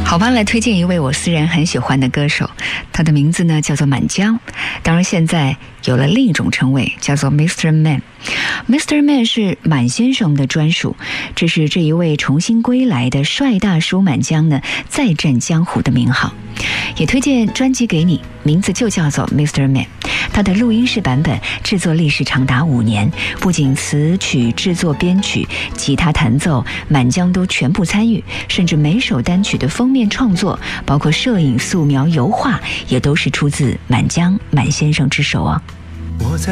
好吧，来推荐一位我私人很喜欢的歌手，他的名字呢叫做满江，当然现在有了另一种称谓，叫做 Mr. Man。Mr. Man 是满先生的专属，这是这一位重新归来的帅大叔满江呢再战江湖的名号。也推荐专辑给你，名字就叫做 Mr. Man。他的录音室版本制作历时长达5年，不仅词曲制作编曲、吉他弹奏，满江都全部参与，甚至每首单曲的封面创作，包括摄影、素描、油画，也都是出自满江满先生之手哦。